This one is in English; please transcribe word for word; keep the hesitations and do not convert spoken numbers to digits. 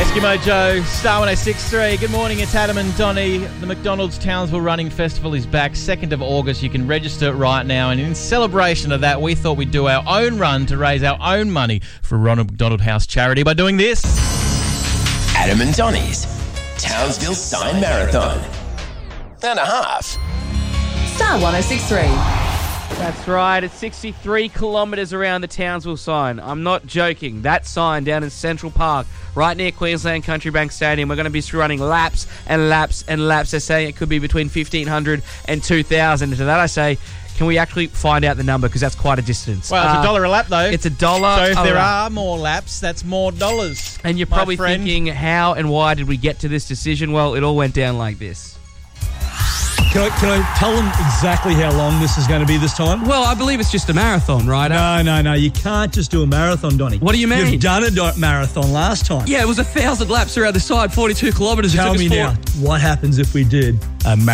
Eskimo Joe, Star one oh six point three. Good morning, it's Adam and Donny. The McDonald's Townsville Running Festival is back second of August. You can register right now. And in celebration of that, we thought we'd do our own run to raise our own money for Ronald McDonald House charity by doing this. Adam and Donny's Townsville Sign Marathon. And a half. Star one oh six point three. That's right, it's sixty-three kilometres around the Townsville sign. I'm not joking. That sign down in Central Park, right near Queensland Country Bank Stadium, we're going to be running laps and laps and laps. They're saying it could be between fifteen hundred and two thousand. And to that I say, can we actually find out the number? Because that's quite a distance. Well, it's uh, a dollar a lap, though. It's a dollar So if a there lap. are more laps, that's more dollars. And you're my probably friend. thinking, how and why did we get to this decision? Well, it all went down like this. Can I, can I tell them exactly how long this is going to be this time? Well, I believe it's just a marathon, right? No, no, no. You can't just do a marathon, Donny. What do you mean? You've done a do- marathon last time. Yeah, it was a thousand laps around the side, forty-two kilometres. It Tell took us me four- now, what happens if we did a marathon?